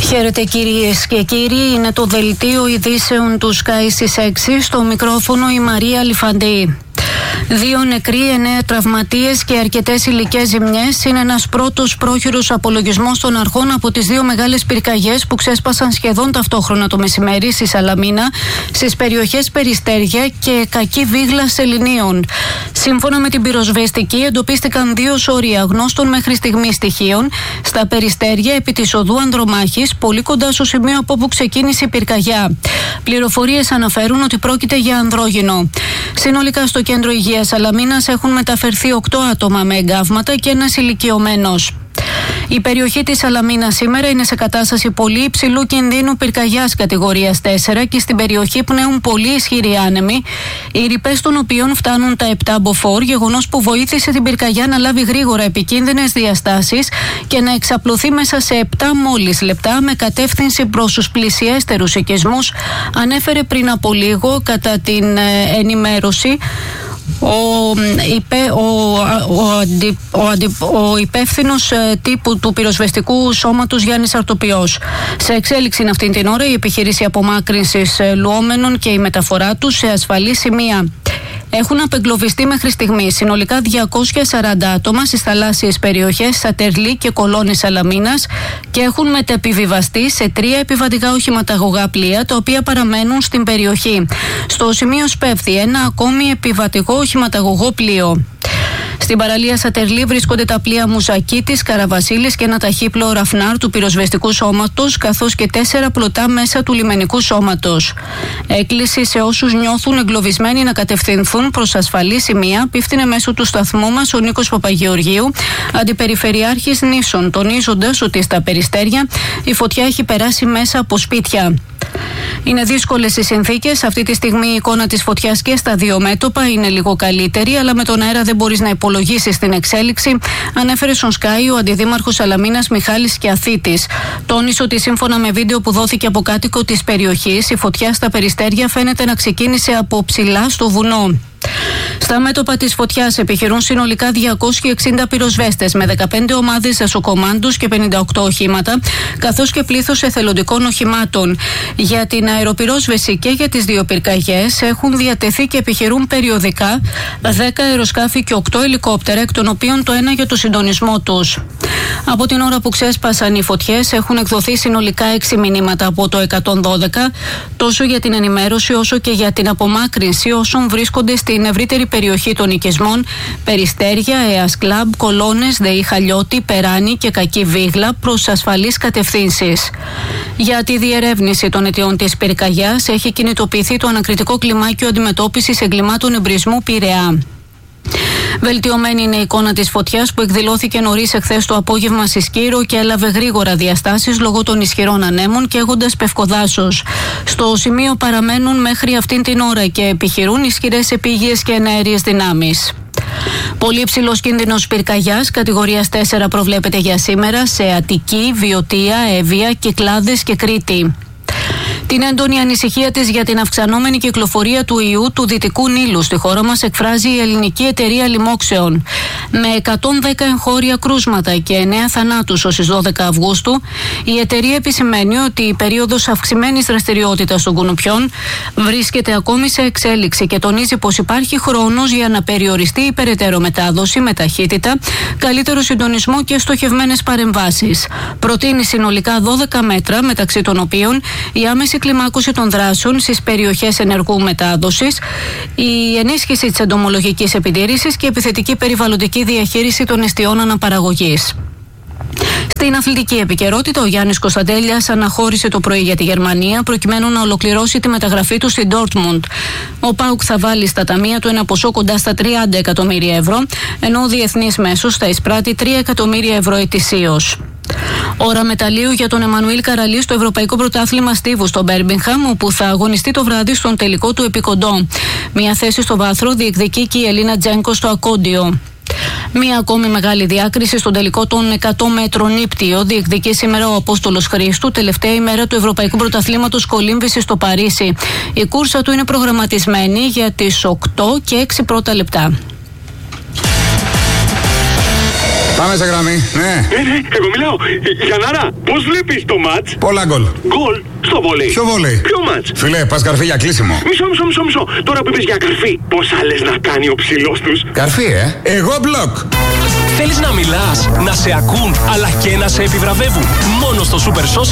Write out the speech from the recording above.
Χαίρετε κυρίες και κύριοι, είναι το δελτίο ειδήσεων του Sky στις 6, στο μικρόφωνο η Μαρία Λιφαντή. 2 νεκροί, 9 τραυματίες και αρκετές υλικές ζημιές είναι ένας πρώτος πρόχειρος απολογισμός των αρχών από τις 2 μεγάλες πυρκαγιές που ξέσπασαν σχεδόν ταυτόχρονα το μεσημέρι στη Σαλαμίνα, στις περιοχές Περιστέρια και Κακή Βίγλα Σεληνίων. Σύμφωνα με την πυροσβεστική, εντοπίστηκαν 2 σωροί αγνώστων μέχρι στιγμή στοιχείων στα Περιστέρια επί της οδού Ανδρομάχης, πολύ κοντά στο σημείο από όπου ξεκίνησε η πυρκαγιά. Πληροφορίες αναφέρουν ότι πρόκειται για ανδρόγυνο. Συνολικά στο κέντρο υγείας Σαλαμίνας έχουν μεταφερθεί 8 άτομα με εγκάβματα και ένας ηλικιωμένος. Η περιοχή της Σαλαμίνας σήμερα είναι σε κατάσταση πολύ υψηλού κινδύνου πυρκαγιάς κατηγορίας 4 και στην περιοχή πνέουν πολύ ισχυροί άνεμοι, οι ρηπές των οποίων φτάνουν τα 7 μποφόρ, γεγονός που βοήθησε την πυρκαγιά να λάβει γρήγορα επικίνδυνες διαστάσεις και να εξαπλωθεί μέσα σε 7 μόλις λεπτά με κατεύθυνση προς τους πλησιέστερους οικισμούς, ανέφερε πριν από λίγο κατά την ενημέρωση ο υπεύθυνος τύπου του πυροσβεστικού σώματος Γιάννης Αρτοπιός. Σε εξέλιξη είναι αυτή την ώρα η επιχείρηση απομάκρυνσης λουόμενων και η μεταφορά τους σε ασφαλή σημεία. Έχουν απεγκλωβιστεί μέχρι στιγμή συνολικά 240 άτομα στις θαλάσσιες περιοχές Σατερλή και Κολώνης Σαλαμίνας και έχουν μετεπιβιβαστεί σε 3 επιβατικά οχηματαγωγά πλοία, τα οποία παραμένουν στην περιοχή. Στο σημείο σπέφτει ένα ακόμη επιβατικό οχηματαγωγό πλοίο. Στην παραλία Σατερλή βρίσκονται τα πλοία Μουζακίτης, Καραβασίλης και ένα ταχύπλοο Ραφνάρ του πυροσβεστικού σώματος, καθώς και 4 πλωτά μέσα του λιμενικού σώματος. Έκκληση σε όσους νιώθουν εγκλωβισμένοι να κατευθυνθούν προς ασφαλή σημεία πήφθηνε μέσω του σταθμού μας ο Νίκος Παπαγεωργίου, αντιπεριφερειάρχης Νήσων, τονίζοντας ότι στα Περιστέρια η φωτιά έχει περάσει μέσα από σπίτια. Είναι δύσκολες οι συνθήκες. Αυτή τη στιγμή η εικόνα της φωτιάς και στα 2 μέτωπα είναι λίγο καλύτερη, αλλά με τον αέρα δεν μπορείς να υπολογίσεις την εξέλιξη, ανέφερε στον Sky ο αντιδήμαρχος Σαλαμίνας Μιχάλης Κιαθίτης. Τόνισε ότι σύμφωνα με βίντεο που δόθηκε από κάτοικο της περιοχής, η φωτιά στα Περιστέρια φαίνεται να ξεκίνησε από ψηλά στο βουνό. Στα μέτωπα της φωτιάς επιχειρούν συνολικά 260 πυροσβέστες με 15 ομάδες δασοκομάντους και 58 οχήματα, καθώς και πλήθος εθελοντικών οχημάτων. Για την αεροπυρόσβεση και για τις 2 πυρκαγιές έχουν διατεθεί και επιχειρούν περιοδικά 10 αεροσκάφη και 8 ελικόπτερα, εκ των οποίων το ένα για το συντονισμό τους. Από την ώρα που ξέσπασαν οι φωτιές έχουν εκδοθεί συνολικά 6 μηνύματα από το 112, τόσο για την ενημέρωση όσο και για την απομάκρυνση όσων βρίσκονται στην ευρύτερη περιοχή των οικισμών Περιστέρια, Αιας Κλαμπ, Κολώνες, ΔΕΗ Χαλιώτη, Περάνη και Κακή Βίγλα προς ασφαλείς κατευθύνσεις. Για τη διερεύνηση των αιτιών της πυρκαγιάς έχει κινητοποιηθεί το ανακριτικό κλιμάκιο αντιμετώπισης εγκλημάτων εμπρισμού Πειραιά. Βελτιωμένη είναι η εικόνα της φωτιάς που εκδηλώθηκε νωρίς εχθές το απόγευμα στη Σκύρο και έλαβε γρήγορα διαστάσεις λόγω των ισχυρών ανέμων και έχοντας πευκοδάσος. Στο σημείο παραμένουν μέχρι αυτήν την ώρα και επιχειρούν ισχυρές επίγειες και εναέριες δυνάμεις. Πολύ υψηλός κίνδυνος πυρκαγιάς κατηγορίας 4 προβλέπεται για σήμερα σε Αττική, Βιωτία, Εύβοια, Κυκλάδες και Κρήτη. Την έντονη ανησυχία της για την αυξανόμενη κυκλοφορία του ιού του Δυτικού Νείλου στη χώρα μας εκφράζει η Ελληνική Εταιρεία Λοιμόξεων. Με 110 εγχώρια κρούσματα και 9 θανάτους ως τις 12 Αυγούστου, η εταιρεία επισημαίνει ότι η περίοδος αυξημένης δραστηριότητας των κουνουπιών βρίσκεται ακόμη σε εξέλιξη και τονίζει πως υπάρχει χρόνος για να περιοριστεί η περαιτέρω μετάδοση με ταχύτητα, καλύτερο συντονισμό και στοχευμένες παρεμβάσεις. Προτείνει συνολικά 12 μέτρα, μεταξύ των οποίων η άμεση κλιμάκωση των δράσεων στις περιοχές ενεργού μετάδοσης, η ενίσχυση της εντομολογικής επιτήρησης και επιθετική περιβαλλοντική διαχείριση των εστιών αναπαραγωγής. Στην αθλητική επικαιρότητα, ο Γιάννης Κωνσταντέλιας αναχώρησε το πρωί για τη Γερμανία προκειμένου να ολοκληρώσει τη μεταγραφή του στην Dortmund. Ο ΠΑΟΚ θα βάλει στα ταμεία του ένα ποσό κοντά στα 30 εκατομμύρια ευρώ, ενώ ο διεθνής μέσος θα εισπράττει 3 εκατομμύρια ευρώ ετησίως. Ώρα μεταλλείου για τον Εμμανουήλ Καραλή στο Ευρωπαϊκό Πρωτάθλημα Στίβου στο Μπέρμιγχαμ, όπου θα αγωνιστεί το βράδυ στον τελικό του επικοντό. Μια θέση στο βάθρο διεκδικεί και η Ελίνα Τζένκο στο ακόντιο. Μία ακόμη μεγάλη διάκριση στον τελικό των 100 μέτρων ύπτιο διεκδικεί σήμερα ο Απόστολος Χρήστου, τελευταία ημέρα του Ευρωπαϊκού Πρωταθλήματος Κολύμβησης στο Παρίσι. Η κούρσα του είναι προγραμματισμένη για τις 8 και 6 πρώτα λεπτά. Πάμε σε γραμμή, ναι. Ναι, εγώ μιλάω. Γιαννάρα, πώς βλέπεις το μάτς? Πολλά γκολ. Γκολ στο βόλεϊ. Ποιο βόλεϊ? Ποιο μάτς? Φίλε, πας καρφί για κλείσιμο. Μισό. Τώρα που είπες για καρφί, πόσα λες να κάνει ο ψηλός τους? Καρφί, Εγώ μπλοκ. Θέλεις να μιλάς, να σε ακούν, αλλά και να σε επιβραβεύουν? Μόνο στο Super Social